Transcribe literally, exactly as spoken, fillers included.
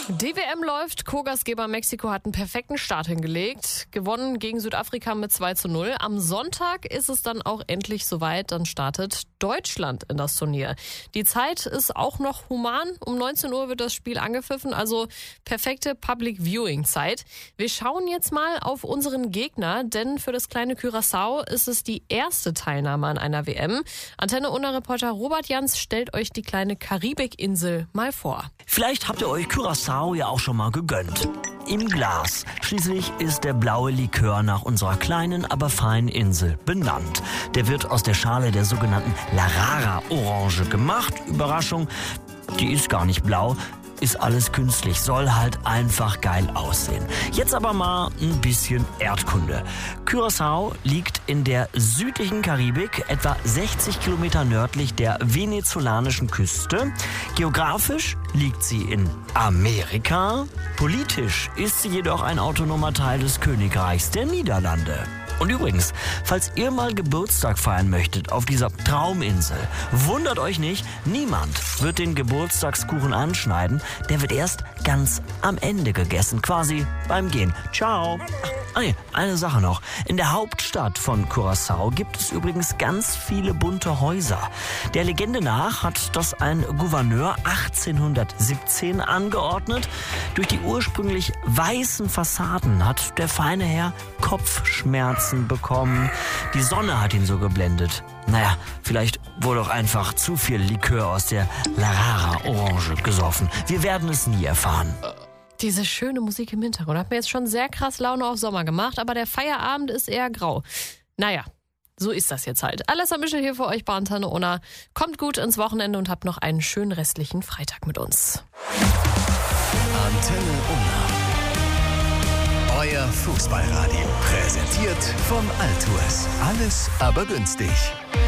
Die W M läuft. Co-Gastgeber Mexiko hat einen perfekten Start hingelegt. Gewonnen gegen Südafrika mit zwei zu null. Am Sonntag ist es dann auch endlich soweit. Dann startet Deutschland in das Turnier. Die Zeit ist auch noch human. Um neunzehn Uhr wird das Spiel angepfiffen. Also perfekte Public Viewing Zeit. Wir schauen jetzt mal auf unseren Gegner. Denn für das kleine Curaçao ist es die erste Teilnahme an einer W M. Antenne-Unna-Reporter Robert Jans stellt euch die kleine Karibikinsel mal vor. Vielleicht habt ihr euch Curaçao ja auch schon mal gegönnt. Im Glas. Schließlich ist der blaue Likör nach unserer kleinen, aber feinen Insel benannt. Der wird aus der Schale der sogenannten Larara-Orange gemacht. Überraschung, die ist gar nicht blau. Ist alles künstlich, soll halt einfach geil aussehen. Jetzt aber mal ein bisschen Erdkunde. Curaçao liegt in der südlichen Karibik, etwa sechzig Kilometer nördlich der venezolanischen Küste. Geografisch liegt sie in Amerika. Politisch ist sie jedoch ein autonomer Teil des Königreichs der Niederlande. Und übrigens, falls ihr mal Geburtstag feiern möchtet auf dieser Trauminsel, wundert euch nicht, niemand wird den Geburtstagskuchen anschneiden. Der wird erst ganz am Ende gegessen, quasi beim Gehen. Ciao. Ach, nee, eine Sache noch. In der Hauptstadt von Curaçao gibt es übrigens ganz viele bunte Häuser. Der Legende nach hat das ein Gouverneur achtzehnhundertsiebzehn angeordnet. Durch die ursprünglich weißen Fassaden hat der feine Herr Kopfschmerzen bekommen. Die Sonne hat ihn so geblendet. Naja, vielleicht wurde auch einfach zu viel Likör aus der Larara-Orange gesoffen. Wir werden es nie erfahren. Diese schöne Musik im Hintergrund hat mir jetzt schon sehr krass Laune auf Sommer gemacht, aber der Feierabend ist eher grau. Naja, so ist das jetzt halt. Alessa Michel hier für euch bei Antenne Unna. Kommt gut ins Wochenende und habt noch einen schönen restlichen Freitag mit uns. Antenne Unna. Euer Fußballradio. Präsentiert von Altours. Alles aber günstig.